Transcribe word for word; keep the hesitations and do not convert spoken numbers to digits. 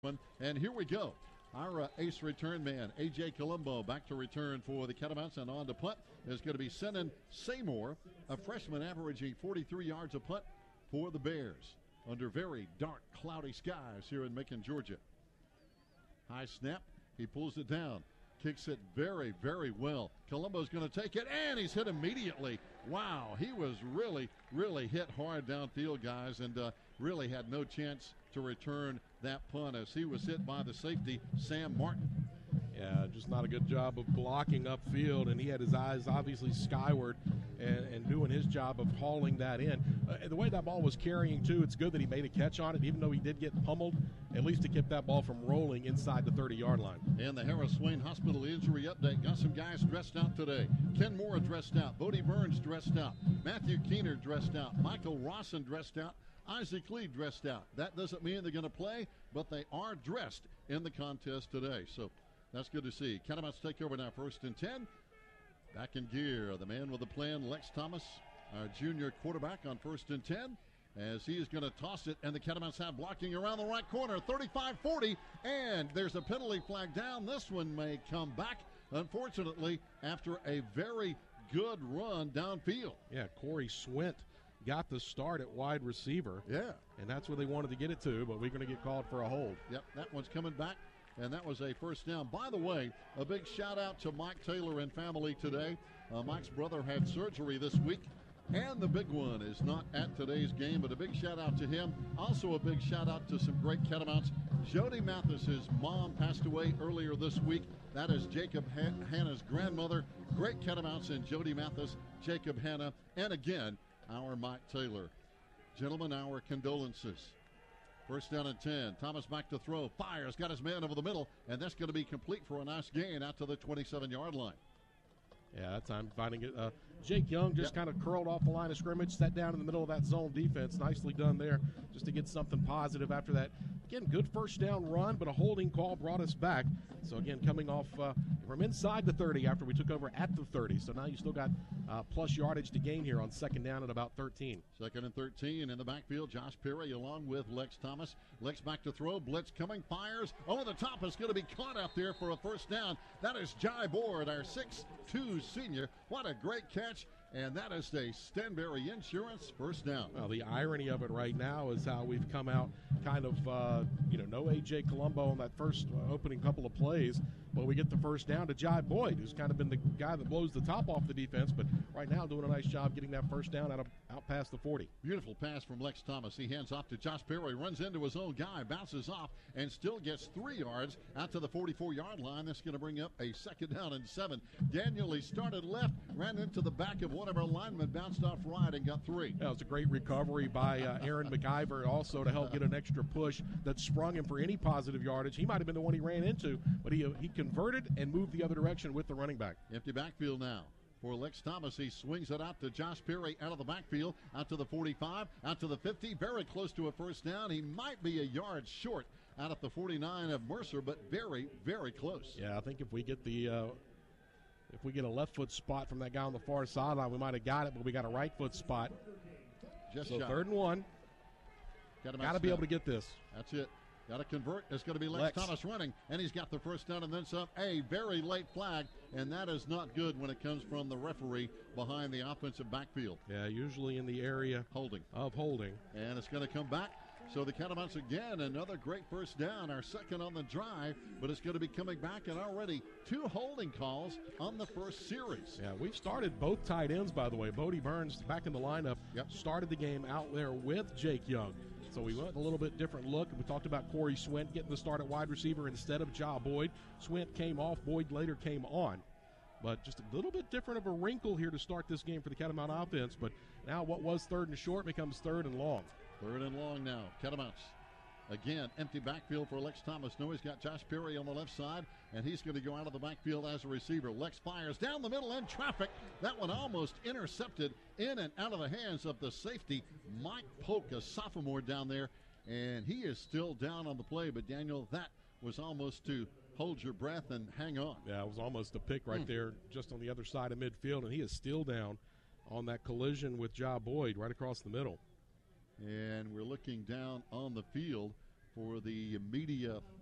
And here we go. Our uh, ace return man, A J Colombo, back to return for the Catamounts, and on to punt is going to be Senen Seymour, a freshman averaging forty-three yards a punt for the Bears under very dark, cloudy skies here in Macon, Georgia. High snap, he pulls it down, kicks it very, very well. Colombo's going to take it, and he's hit immediately. Wow, he was really, really hit hard downfield, guys, and uh, really had no chance to return that punt as he was hit by the safety, Sam Martin. Yeah, just not a good job of blocking upfield, and he had his eyes obviously skyward and, and doing his job of hauling that in. Uh, the way that ball was carrying, too, it's good that he made a catch on it. Even though he did get pummeled, at least it kept that ball from rolling inside the thirty-yard line. And the Harris Swain Hospital injury update. Got some guys dressed out today. Ken Moore dressed out. Bodie Burns dressed out. Matthew Keener dressed out. Michael Rawson dressed out. Isaac Lee dressed out. That doesn't mean they're going to play, but they are dressed in the contest today. So that's good to see. Catamounts take over now, first and ten. Back in gear, the man with the plan, Lex Thomas, our junior quarterback on first and ten, as he is going to toss it, and the Catamounts have blocking around the right corner, thirty-five forty, and there's a penalty flag down. This one may come back, unfortunately, after a very good run downfield. Yeah, Corey Swint got the start at wide receiver. Yeah. And that's where they wanted to get it to, but we're going to get called for a hold. Yep, that one's coming back, and that was a first down. By the way, a big shout-out to Mike Taylor and family today. Uh, Mike's brother had surgery this week, and the big one is not at today's game, but a big shout-out to him. Also a big shout-out to some great Catamounts. Jody Mathis's mom passed away earlier this week. That is Jacob Han- Hanna's grandmother. Great Catamounts and Jody Mathis, Jacob Hanna, and again, our Mike Taylor. Gentlemen, our condolences. First down and ten. Thomas back to throw. Fires. Got his man over the middle. And that's going to be complete for a nice gain out to the twenty-seven-yard line. Yeah, that time finding it. Uh, Jake Young just yep. kind of curled off the line of scrimmage, sat down in the middle of that zone defense. Nicely done there just to get something positive after that. Again, good first down run, but a holding call brought us back. So, again, coming off uh, from inside the thirty after we took over at the thirty. So now you still got uh, plus yardage to gain here on second down at about thirteen. Second and thirteen in the backfield. Josh Perry along with Lex Thomas. Lex back to throw. Blitz coming. Fires. Over the top. Is going to be caught out there for a first down. That is Jai Board, our six two senior. What a great catch. And that is a Stanberry Insurance first down. Well, the irony of it right now is how we've come out kind of, uh, you know, no A J Colombo on that first uh, opening couple of plays. But we get the first down to Jai Boyd, who's kind of been the guy that blows the top off the defense, but right now doing a nice job getting that first down out of out past the forty. Beautiful pass from Lex Thomas. He hands off to Josh Perry, runs into his own guy, bounces off, and still gets three yards out to the forty-four-yard line. That's going to bring up a second down and seven. Daniel, he started left, ran into the back of one of our linemen, bounced off right, and got three. That was a great recovery by uh, Aaron McIver also to help get an extra push that sprung him for any positive yardage. He might have been the one he ran into, but he, he converted and moved the other direction with the running back. Empty backfield now for Lex Thomas. He swings it out to Josh Perry out of the backfield, out to the forty-five, out to the fifty, very close to a first down. He might be a yard short out at the forty-nine of Mercer, but very, very close. Yeah, I think if we get the uh, if we get a left foot spot from that guy on the far sideline, we might have got it, but we got a right foot spot. Just so shot. Third and one. Got to be able to get this. That's it. Got to convert. It's going to be Lex, Lex Thomas running, and he's got the first down and then some. A very late flag, and that is not good when it comes from the referee behind the offensive backfield. Yeah, usually in the area holding of holding. And it's going to come back. So the Catamounts again, another great first down, our second on the drive, but it's going to be coming back, and already two holding calls on the first series. Yeah, we've started both tight ends, by the way. Bodie Burns back in the lineup, yep. started the game out there with Jake Young. So we went a little bit different look. We talked about Corey Swint getting the start at wide receiver instead of Ja Boyd. Swint came off. Boyd later came on. But just a little bit different of a wrinkle here to start this game for the Catamount offense. But now what was third and short becomes third and long. Third and long now. Catamounts. Again, empty backfield for Lex Thomas. No, he's got Josh Perry on the left side, and he's going to go out of the backfield as a receiver. Lex fires down the middle in traffic. That one almost intercepted in and out of the hands of the safety, Mike Polk, a sophomore down there, and he is still down on the play. But, Daniel, that was almost to hold your breath and hang on. Yeah, it was almost a pick right mm. there just on the other side of midfield, and he is still down on that collision with Ja Boyd right across the middle. And we're looking down on the field for the media